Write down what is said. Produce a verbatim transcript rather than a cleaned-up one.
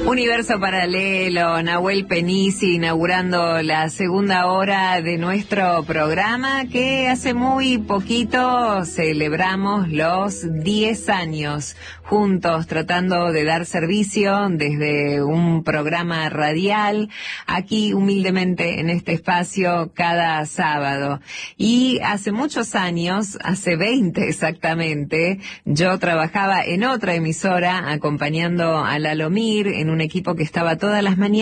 Universo Paralelo, Nahuel Penisi inaugurando la segunda hora de nuestro programa, que hace muy poquito celebramos los diez años juntos, tratando de dar servicio desde un programa radial, aquí humildemente en este espacio cada sábado. Y hace muchos años, hace veinte exactamente, yo trabajaba en otra emisora acompañando a Lalomir en un equipo que estaba todas las mañanas